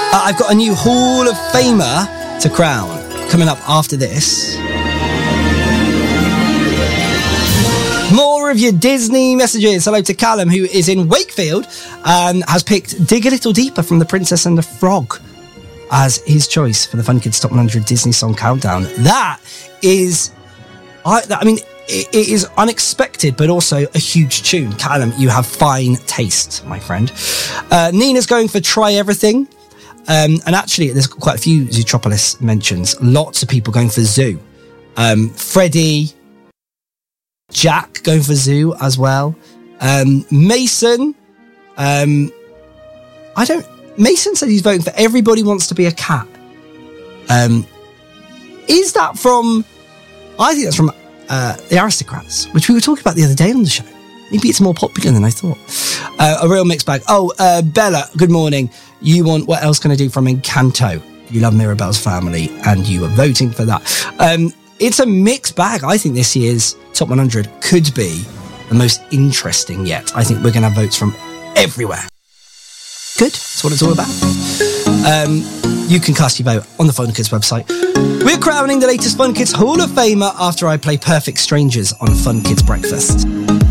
I've got a new Hall of Famer to crown coming up after this. More of your Disney messages. Hello to Callum, who is in Wakefield and has picked Dig a Little Deeper from The Princess and the Frog as his choice for the Fun Kids Top 100 Disney Song Countdown. That is... it is unexpected, but also a huge tune. Callum, you have fine taste, my friend. Nina's going for Try Everything. And actually, there's quite a few Zootropolis mentions. Lots of people going for Zoo. Freddie... Jack going for Zoo as well. Mason. Mason said he's voting for Everybody Wants to Be a Cat. Is that from... I think that's from The Aristocrats, which we were talking about the other day on the show. Maybe it's more popular than I thought. A real mixed bag. Bella, good morning. You want What Else Can I Do from Encanto? You love Mirabelle's Family, and you were voting for that. It's a mixed bag. I think this year's Top 100 could be the most interesting yet. I think we're going to have votes from everywhere. Good. That's what it's all about. You can cast your vote on the Fun Kids website. We're crowning the latest Fun Kids Hall of Famer after I play Perfect Strangers on Fun Kids Breakfast.